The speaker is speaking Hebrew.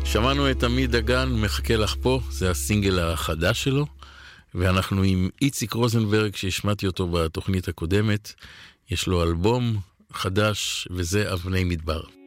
שמענו את עמי דגן, מחכה לך פה, זה הסינגל החדש שלו, ואנחנו עם איציק רוזנברג שהשמעתי אותו בתוכנית הקודמת, יש לו אלבום חדש וזה אבני מדבר.